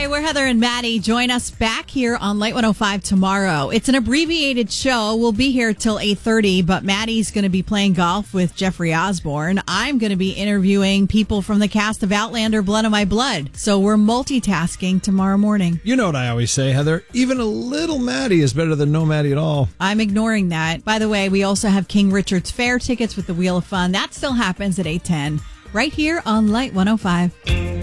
Hi, we're Heather and Maddie. Join us back here on Light 105 tomorrow. It's an abbreviated show. We'll be here till 8:30, but Maddie's going to be playing golf with Jeffrey Osborne. I'm going to be interviewing people from the cast of Outlander, Blood of My Blood. So we're multitasking tomorrow morning. You know what I always say, Heather. Even a little Maddie is better than no Maddie at all. I'm ignoring that. By the way, we also have King Richard's Fair tickets with the Wheel of Fun. That still happens at 8:10, right here on Light 105.